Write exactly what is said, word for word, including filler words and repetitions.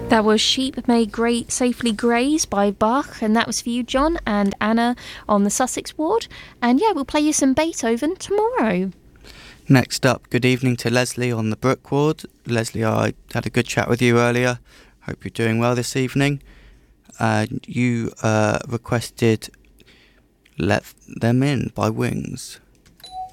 That was Sheep May Gra- Safely Graze by Bach, and that was for you, John and Anna on the Sussex ward. And yeah, we'll play you some Beethoven tomorrow. Next up, good evening to Leslie on the Brook ward. Leslie, I had a good chat with you earlier. Hope you're doing well this evening. Uh, you uh, requested Let Them In by Wings.